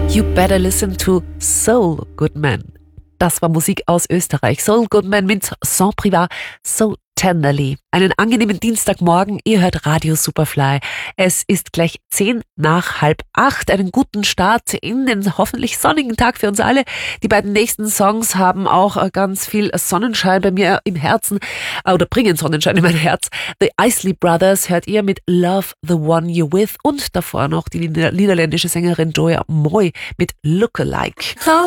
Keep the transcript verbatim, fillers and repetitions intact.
You better listen to Soul Goodman. Das war Musik aus Österreich. Soul Goodman mit Son Privat, So Tenderly. Einen angenehmen Dienstagmorgen, ihr hört Radio Superfly. Es ist gleich zehn nach halb acht. Einen guten Start in den hoffentlich sonnigen Tag für uns alle. Die beiden nächsten Songs haben auch ganz viel Sonnenschein bei mir im Herzen, oder bringen Sonnenschein in mein Herz. The Isley Brothers hört ihr mit Love the One You With und davor noch die niederländische Sängerin Joya Moy mit Lookalike. Oh,